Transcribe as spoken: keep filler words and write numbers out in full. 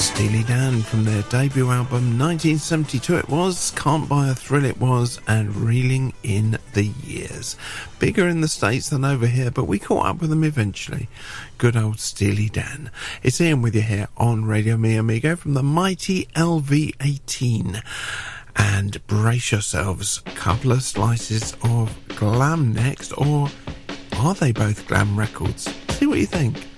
Steely Dan from their debut album nineteen seventy-two it was, Can't Buy a Thrill it was, and Reeling in the Years. Bigger in the States than over here, but we caught up with them eventually. Good old Steely Dan. It's Ian with you here on Radio Mi Amigo from the mighty L V eighteen. And brace yourselves, couple of slices of glam next, or are they both glam records? See what you think.